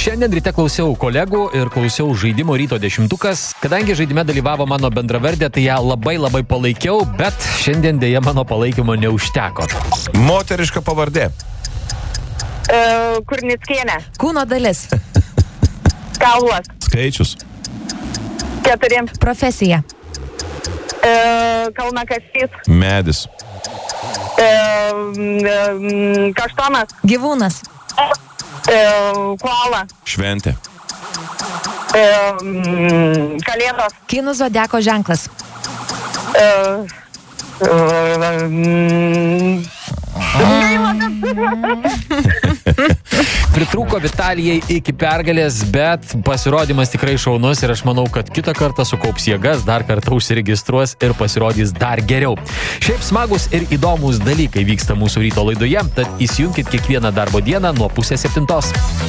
Šiandien ryte klausiau kolegų ir klausiau žaidimo Ryto 10-ukas. Kadangi žaidime dalyvavo mano bendravardė, tai ją labai palaikiau, bet šiandien dėja mano palaikymo neužteko. Moteriška pavardė. Kurnickienė. Kūno dalis. Kaulas. Skaičius. 4. Profesija. Kalnakasys. Medis. Kaštonas. Gyvūnas. Koala. Šventė. Kalėdos. Kinų zodiako ženklas. Pritrūko Vitalijai iki pergalės, bet pasirodymas tikrai šaunus ir aš manau, kad kitą kartą sukaups jėgas, dar kartą užsiregistruos ir pasirodys dar geriau. Šiaip smagus ir įdomus dalykai vyksta mūsų ryto laidoje, tad įsijunkit kiekvieną darbo dieną nuo 6:30.